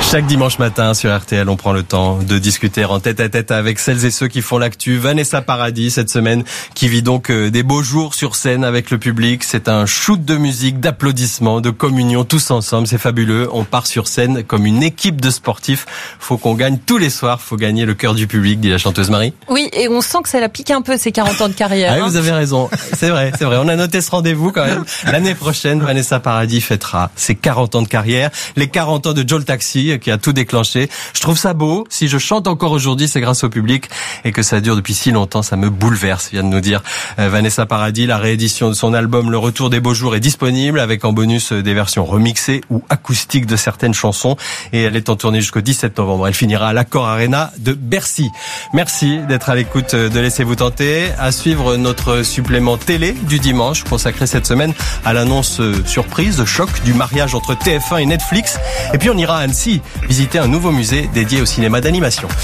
Chaque dimanche matin sur RTL, on prend le temps de discuter en tête-à-tête avec celles et ceux qui font l'actu. Vanessa Paradis, cette semaine, qui vit donc des beaux jours sur scène avec le public. C'est un shoot de musique, d'applaudissements, de communion, tous ensemble. C'est fabuleux. On part sur scène comme une équipe de sportifs. Faut qu'on gagne tous les soirs. Faut gagner le cœur du public, dit la chanteuse Marie. Oui, et on sent que ça la pique un peu, ces 40 ans de carrière. Ah oui, vous avez raison. C'est vrai. On a noté ce rendez-vous quand même. L'année prochaine, Vanessa Paradis fêtera ses 40 ans de carrière. Les 40 ans de Joe le Taxi, qui a tout déclenché. Je trouve ça beau. Si je chante encore aujourd'hui, c'est grâce au public, et que ça dure depuis si longtemps, ça me bouleverse, vient de nous dire Vanessa Paradis. La réédition de son album Le Retour des Beaux Jours est disponible, avec en bonus des versions remixées ou acoustiques de certaines chansons, et elle est en tournée jusqu'au 17 novembre. Elle finira à l'Accor Arena de Bercy. Merci d'être à l'écoute de Laissez-vous tenter. À suivre notre supplément télé du dimanche, consacré cette semaine à l'annonce surprise, choc du mariage entre TF1 et Netflix. Et puis on ira à Annecy visiter un nouveau musée dédié au cinéma d'animation.